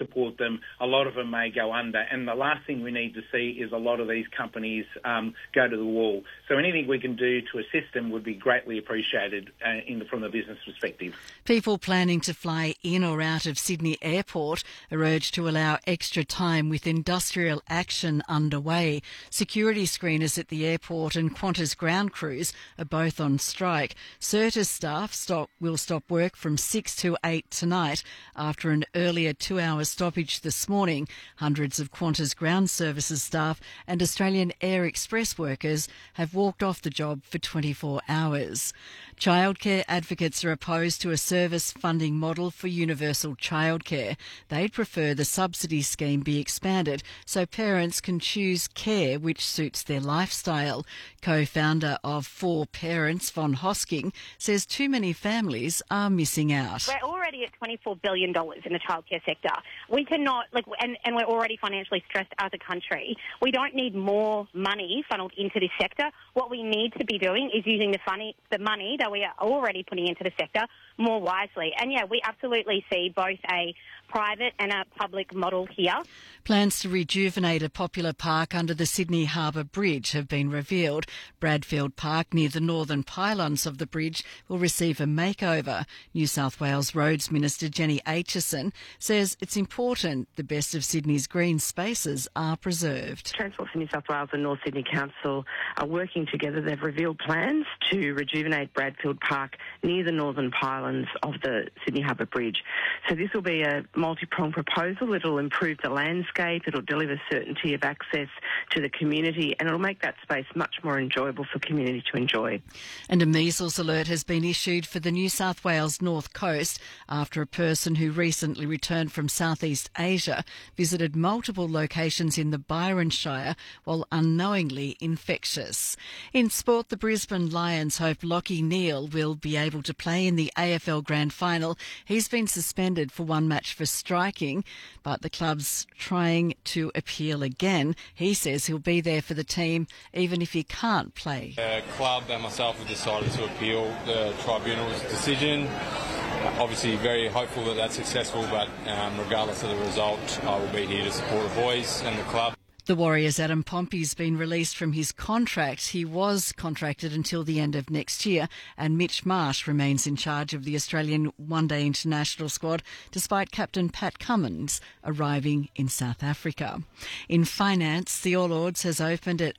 support them, a lot of them may go under. And the last thing we need to see is a lot of these companies go to the wall. So anything we can do to assist them would be greatly appreciated from the business perspective. People planning to fly in or out of Sydney Airport are urged to allow extra time with industrial action underway. Security screeners at the airport and Qantas ground crews are both on strike. Certis staff will stop work from 6 to 8 tonight after an earlier 2-hour stoppage this morning. Hundreds of Qantas ground services staff and Australian Air Express workers have walked off the job for 24 hours. Childcare advocates are opposed to a service funding model for universal childcare. They'd prefer the subsidy scheme be expanded so parents can choose care which suits their lifestyle. Co-founder of 4Parents, Von Hosking, says too many families are missing out. We're already at $24 billion in the childcare sector. We cannot, and we're already financially stressed as a country. We don't need more money funneled into this sector. What we need to be doing is using the money that we are already putting into the sector more wisely. And yeah, we absolutely see both a private and a public model here. Plans to rejuvenate a popular park under the Sydney Harbour Bridge have been revealed. Bradfield Park, near the northern pylons of the bridge, will receive a makeover. New South Wales Roads Minister Jenny Aitchison says it's important the best of Sydney's green spaces are preserved. Transport for New South Wales and North Sydney Council are working together. They've revealed plans to rejuvenate Bradfield Park near the northern pylons of the Sydney Harbour Bridge. So this will be a multi-pronged proposal. It'll improve the landscape, it'll deliver certainty of access to the community, and it'll make that space much more enjoyable for community to enjoy. And a measles alert has been issued for the New South Wales North Coast after a person who recently returned from Southeast Asia visited multiple locations in the Byron Shire while unknowingly infectious. In sport, the Brisbane Lions hope Lachie Neale will be able to play in the AFL Grand Final. He's been suspended for one match for striking, but the club's trying to appeal again. He says he'll be there for the team even if he can't play. The club and myself have decided to appeal the tribunal's decision. Obviously very hopeful that that's successful, but regardless of the result, I will be here to support the boys and the club. The Warriors' Adam Pompey's been released from his contract. He was contracted until the end of next year, and Mitch Marsh remains in charge of the Australian one-day international squad, despite captain Pat Cummins arriving in South Africa. In finance, the All Ords has opened at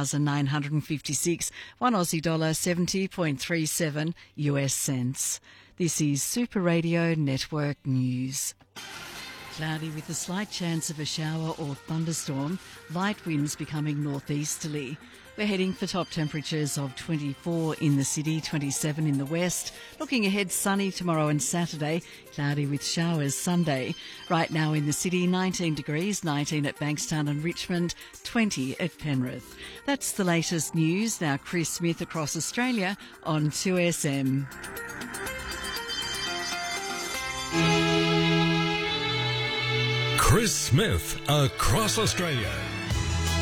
8,956, one Aussie dollar 70.37 US cents. This is Super Radio Network News. Cloudy with a slight chance of a shower or thunderstorm, light winds becoming northeasterly. We're heading for top temperatures of 24 in the city, 27 in the west. Looking ahead, sunny tomorrow and Saturday, cloudy with showers Sunday. Right now in the city, 19 degrees, 19 at Bankstown and Richmond, 20 at Penrith. That's the latest news. Now Chris Smith across Australia on 2SM. Chris Smith across Australia.